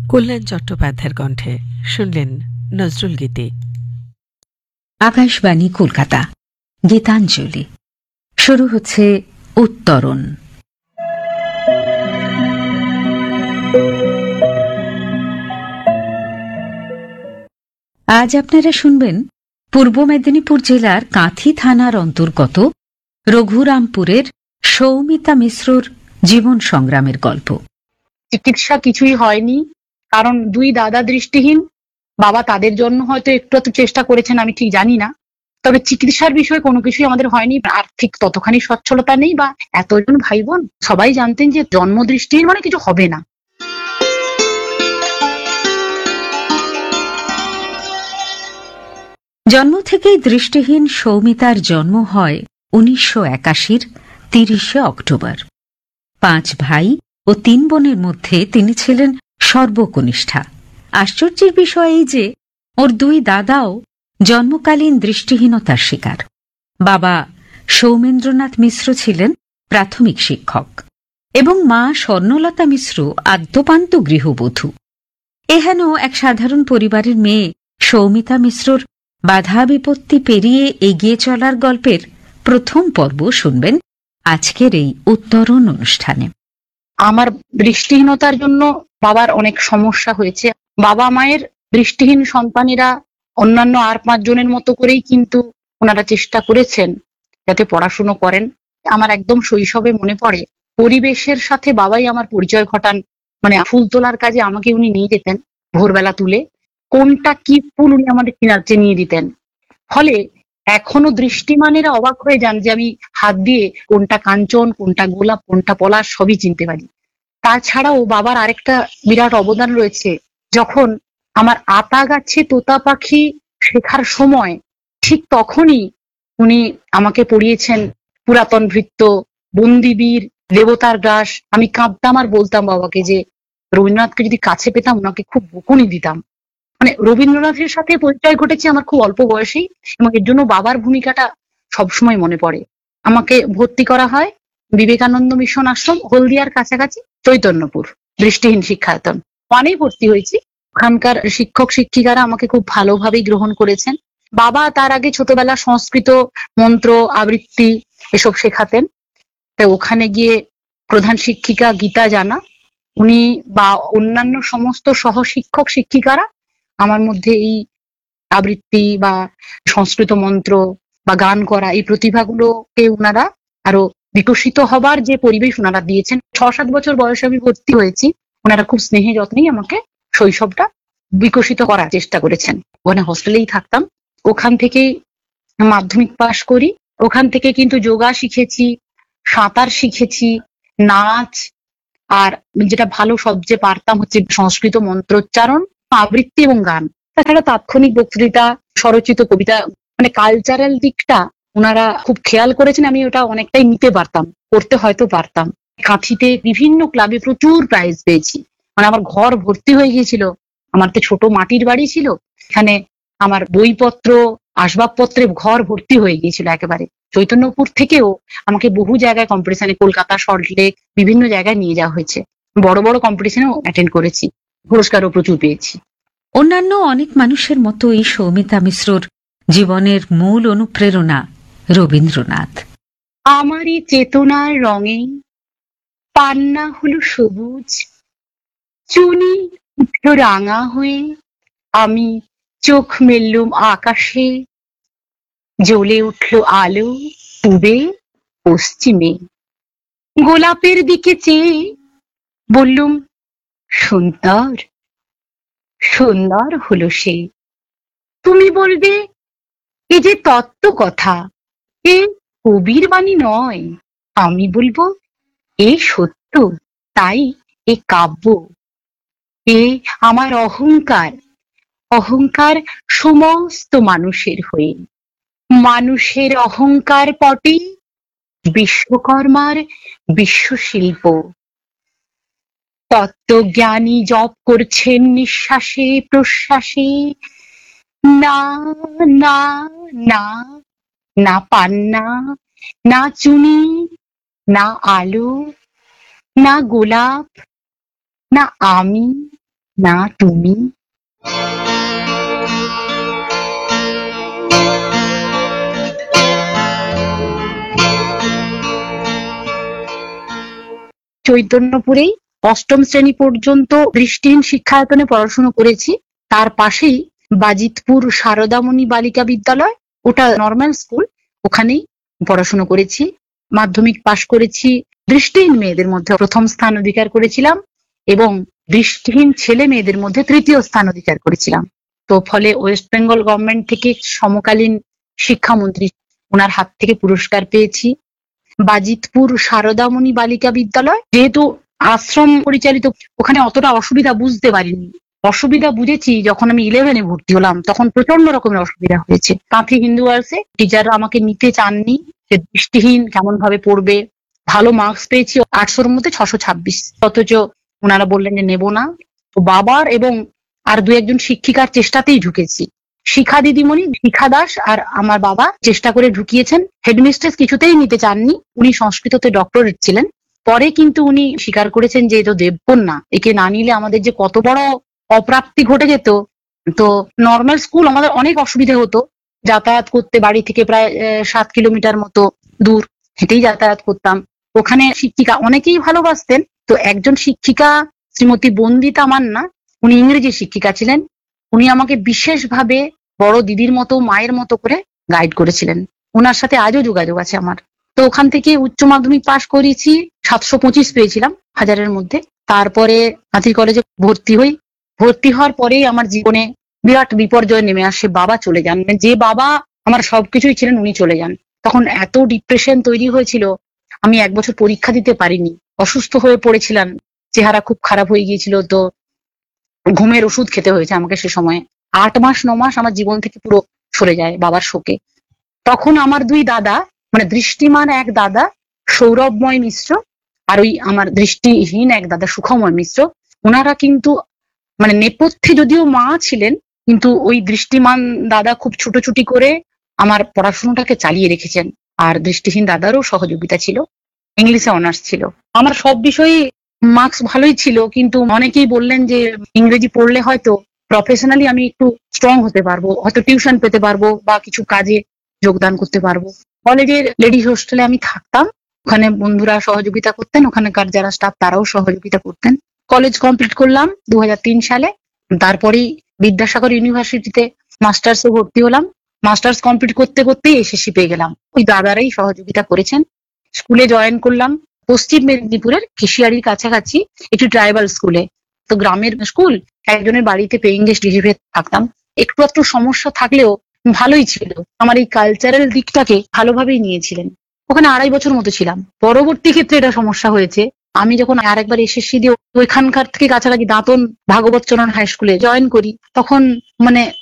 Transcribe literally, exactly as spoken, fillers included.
কল্যাণ চট্টোপাধ্যায়ের কণ্ঠে শুনলেন নজরুল গীতি। আকাশবাণী কলকাতা, গীতাঞ্জলি। শুরু হচ্ছে উত্তরণ। আজ আপনারা শুনবেন পূর্ব মেদিনীপুর জেলার কাঁথি থানার অন্তর্গত রঘুরামপুরের সৌমিতা মিশ্রর জীবন সংগ্রামের গল্প। চিকিৎসা কিছুই হয়নি, কারণ দুই দাদা দৃষ্টিহীন। বাবা তাদের জন্য হয়তো একটু একটু চেষ্টা করেছেন, আমি ঠিক জানি না। তবে চিকিৎসার বিষয়ে কোনো কিছুই আমাদের হয়নি। আর্থিক ততখানি সচ্ছলতা নেই, বা এতজন ভাই বোন সবাই জানতেন যে জন্ম দৃষ্টিহীন মানে কিছু হবে না। জন্ম থেকেই দৃষ্টিহীন সৌমিতার জন্ম হয় উনিশশো একাশির তিরিশে অক্টোবর। পাঁচ ভাই ও তিন বোনের মধ্যে তিনি ছিলেন সর্বকনিষ্ঠা। আশ্চর্যের বিষয় এই যে ওর দুই দাদাও জন্মকালীন দৃষ্টিহীনতার শিকার। বাবা সৌমেন্দ্রনাথ মিশ্র ছিলেন প্রাথমিক শিক্ষক এবং মা স্বর্ণলতা মিশ্র আদ্যপান্ত গৃহবধূ। এহেন এক সাধারণ পরিবারের মেয়ে সৌমিতা মিশ্রর বাধা বিপত্তি পেরিয়ে এগিয়ে চলার গল্পের প্রথম পর্ব শুনবেন আজকের এই উত্তরণ অনুষ্ঠানে। আমার দৃষ্টিহীনতার জন্য বাবার অনেক সমস্যা হয়েছে। বাবা মায়ের দৃষ্টিহীন সন্তানেরা অন্যান্য আর পাঁচ জনের মতো করেই কিন্তু ওনারা চেষ্টা করেছেন যাতে পড়াশুনো করেন। আমার একদম শৈশবে মনে পড়ে, পরিবেশের সাথে বাবাই আমার পরিচয় ঘটান। মানে ফুল তোলার কাজে আমাকে উনি নিয়ে যেতেন, ভোরবেলা তুলে কোনটা কি ফুল উনি আমাদের কিনারচে নিয়ে দিতেন। ফলে এখনো দৃষ্টিমানেরা অবাক হয়ে যান যে আমি হাত দিয়ে কোনটা কাঞ্চন, কোনটা গোলাপ, কোনটা পলাশ সবই চিনতে পারি। তাছাড়াও বাবার আরেকটা বিরাট অবদান রয়েছে। যখন আমার আতা গাছে তোতা পাখি শেখার সময়, ঠিক তখনই উনি আমাকে পড়িয়েছেন পুরাতন ভৃত্য, বন্দিবীর, দেবতার গ্রাস। আমি কাঁদতাম আর বলতাম বাবাকে যে রবীন্দ্রনাথকে যদি কাছে পেতাম ওনাকে খুব বকুনি দিতাম। মানে রবীন্দ্রনাথের সাথে পরিচয় ঘটেছে আমার খুব অল্প বয়সেই, এবং এর জন্য বাবার ভূমিকাটা সবসময় মনে পড়ে। আমাকে ভর্তি করা হয় বিবেকানন্দ মিশন আশ্রম, হলদিয়ার কাছাকাছি চৈতন্যপুর দৃষ্টিহীন শিক্ষায়তন। ওখানেই ভর্তি হয়েছি। ওখানকার শিক্ষক শিক্ষিকারা আমাকে খুব ভালোভাবেই গ্রহণ করেছেন। বাবা তার আগে ছোটবেলা সংস্কৃত মন্ত্র আবৃত্তি এসব শেখাতেন। তাই ওখানে গিয়ে প্রধান শিক্ষিকা গীতা জানা, উনি বা অন্যান্য সমস্ত সহ শিক্ষক শিক্ষিকারা আমার মধ্যে এই আবৃত্তি বা সংস্কৃত মন্ত্র বা গান করা এই প্রতিভাগুলোকে উনারা আরো বিকশিত হবার যে পরিবেশ উনারা দিয়েছেন। ছ সাত বছর বয়সে আমি ভর্তি হয়েছি। ওনারা খুব স্নেহে যত্নেই আমাকে শৈশবটা বিকশিত করার চেষ্টা করেছেন। ওখানে হস্টেলেই থাকতাম। ওখান থেকেই মাধ্যমিক পাশ করি। ওখান থেকে কিন্তু যোগা শিখেছি, সাঁতার শিখেছি, নাচ, আর যেটা ভালো সবচেয়ে পারতাম হচ্ছে সংস্কৃত মন্ত্রোচ্চারণ, আবৃত্তি এবং গান। তাছাড়া তাৎক্ষণিক বক্তৃতা, স্বরচিত কবিতা, মানে কালচারাল দিকটা ওনারা খুব খেয়াল করেছেন। আমি ওটা অনেকটাই নিতে পারতাম, করতে হয়তো পারতাম। কাঁথিতে বিভিন্ন ক্লাবে প্রচুর প্রাইজ পেয়েছি। মানে আমার ঘর ভর্তি হয়ে গিয়েছিল। আমার তো ছোট মাটির বাড়ি ছিল, এখানে আমার বইপত্র আসবাবপত্রে ঘর ভর্তি হয়ে গিয়েছিল একেবারে। চৈতন্যপুর থেকেও আমাকে বহু জায়গায় কম্পিটিশনে, কলকাতা, সল্টলেক, বিভিন্ন জায়গায় নিয়ে যাওয়া হয়েছে। বড় বড় কম্পিটিশনেও অ্যাটেন্ড করেছি, পুরস্কারও প্রচুর পেয়েছি। অন্যান্য অনেক মানুষের মতোই সৌমিতা মিশ্রর জীবনের মূল অনুপ্রেরণা রবীন্দ্রনাথ। আমারই চেতনার রঙে পান্না হলো সবুজ, চুনি উঠল রাঙা হয়ে, আমি চোখ মেললুম আকাশে, জ্বলে উঠল আলো পূবে পশ্চিমে। গোলাপের দিকে চেয়ে বললুম সুন্দর, সুন্দর হলো সে। তুমি বলবে এ যে তত্ত্ব কথা, এ কবির বাণী নয়। আমি বলবো এ সত্য, তাই এ কাব্য। এ আমার অহংকার, অহংকার সমস্ত মানুষের হয়ে। মানুষের অহংকার পটে বিশ্বকর্মার বিশ্বশিল্প। তত্ত্বজ্ঞানী জপ করছেন নিঃশ্বাসে প্রশ্বাসে, না না না, না পান্না, না চুনি, না আলো, না গোলাপ, না আমি, না তুমি। চৈতন্যপুরেই অষ্টম শ্রেণী পর্যন্ত দৃষ্টিহীন শিক্ষায়তনে পড়াশোনা করেছি। তার পাশেই বাজিতপুর শারদামণি বালিকা বিদ্যালয়, ওটা নর্মাল স্কুল, ওখানেই পড়াশোনা করেছি। মাধ্যমিক পাশ করেছি। দৃষ্টিহীন মেয়েদের মধ্যে প্রথম স্থান অধিকার করেছিলাম এবং দৃষ্টিহীন ছেলে মেয়েদের মধ্যে তৃতীয় স্থান অধিকার করেছিলাম। তো ফলে ওয়েস্ট বেঙ্গল গভর্নমেন্ট থেকে সমকালীন শিক্ষামন্ত্রী ওনার হাত থেকে পুরস্কার পেয়েছি। বাজিতপুর শারদামণি বালিকা বিদ্যালয় যেহেতু আশ্রম পরিচালিত, ওখানে অতটা অসুবিধা বুঝতে পারিনি। অসুবিধা বুঝেছি যখন আমি ইলেভেনে ভর্তি হলাম, তখন প্রচন্ড রকমের অসুবিধা হয়েছে। কাঁথি হিন্দুয়ার্সে টিচাররা আমাকে নিতে চাননি, যে দৃষ্টিহীন কেমন ভাবে পড়বে। ভালো মার্কস পেয়েছি, আটশোর মধ্যে ছশো ছাব্বিশ, অথচ ওনারা বললেন যে নেব না। তো বাবার এবং আর দু একজন শিক্ষিকার চেষ্টাতেই ঢুকেছি। শিখা দিদিমণি, শিখা দাস আর আমার বাবা চেষ্টা করে ঢুকিয়েছেন। হেডমিস্ট্রেস কিছুতেই নিতে চাননি, উনি সংস্কৃততে ডক্টরেট ছিলেন। পরে কিন্তু উনি স্বীকার করেছেন যে এ তো দেবকন্যা, একে না নিলে আমাদের যে কত বড় অপ্রাপ্তি ঘটে যেত। তো নর্মাল স্কুল আমাদের অনেক অসুবিধা হতো, যাতায়াত করতে বাড়ি থেকে প্রায় আহ, সাত কিলোমিটার মতো দূর হেঁটেই যাতায়াত করতাম। ওখানে শিক্ষিকা অনেকেই ভালোবাসতেন। তো একজন শিক্ষিকা শ্রীমতী বন্দিতা মান্না, উনি ইংরেজি শিক্ষিকা ছিলেন। উনি আমাকে বিশেষভাবে বড় দিদির মতো, মায়ের মতো করে গাইড করেছিলেন। ওনার সাথে আজও যোগাযোগ আছে আমার। তো ওখান থেকে উচ্চ মাধ্যমিক পাশ করেছি, সাতশো পঁচিশ পেয়েছিলাম হাজারের মধ্যে। তারপরে হাতি কলেজে ভর্তি হই। ভর্তি হওয়ার পরেই আমার জীবনে বিরাট বিপর্যয় নেমে আসে। বাবা চলে যান, মানে যে বাবা আমার সবকিছুই ছিলেন উনি চলে যান। তখন এত ডিপ্রেশন তৈরি হয়েছিল, আমি এক বছর পরীক্ষা দিতে পারিনি, অসুস্থ হয়ে পড়েছিলাম, চেহারা খুব খারাপ হয়ে গিয়েছিল। তো ঘুমের ওষুধ খেতে হয়েছে আমাকে সে সময়। আট মাস ন মাস আমার জীবন থেকে পুরো সরে যায় বাবার শোকে। তখন আমার দুই দাদা, মানে দৃষ্টিমান এক দাদা সৌরভময় মিশ্র, আর ওই আমার দৃষ্টিহীন এক দাদা সুখময় মিশ্র, ওনারা কিন্তু মানে নেপথ্যে যদিও মা ছিলেন, কিন্তু ওই দৃষ্টিমান দাদা খুব ছুটোছুটি করে আমার পড়াশোনাটাকে চালিয়ে রেখেছেন। আর দৃষ্টিহীন দাদারও সহযোগিতা ছিল। ইংলিশে অনার্স ছিল। আমার সব বিষয়ে মার্কস ভালোই ছিল, কিন্তু অনেকেই বললেন যে ইংরেজি পড়লে হয়তো প্রফেশনালি আমি একটু স্ট্রং হতে পারবো, হয়তো টিউশন পেতে পারবো বা কিছু কাজে যোগদান করতে পারবো। কলেজের লেডিস হোস্টেলে আমি থাকতাম, ওখানে বন্ধুরা সহযোগিতা করতেন, ওখানকার যারা স্টাফ তারাও সহযোগিতা করতেন। কলেজ কমপ্লিট করলাম দু হাজার তিন সালে। তারপরেই বিদ্যাসাগর ইউনিভার্সিটিতে মাস্টার্সে ভর্তি হলাম। মাস্টার্স কমপ্লিট করতে করতেই এসএসসি পেয়ে গেলাম, ওই দাদারাই সহযোগিতা করেছেন। স্কুলে জয়েন করলাম পশ্চিম মেদিনীপুরের কেশিয়ারির কাছাকাছি একটি ট্রাইবাল স্কুলে। তো গ্রামের স্কুল, একজনের বাড়িতে পেইং গেস্ট হিসেবে থাকতাম। একটু একটু সমস্যা থাকলেও ভালোই ছিল, আমার এই কালচারাল দিকটাকে ভালোভাবেই নিয়েছিলেন। ওখানে আড়াই বছর মতো ছিলাম। পরবর্তী ক্ষেত্রে এটা সমস্যা হয়েছে, আমি যখন আরেকবার এসএসসি দিয়ে ওইখানকার থেকে কাছাকাছি দাঁতন ভাগবত চরণ হাই স্কুলে জয়েন করি, তখন মানে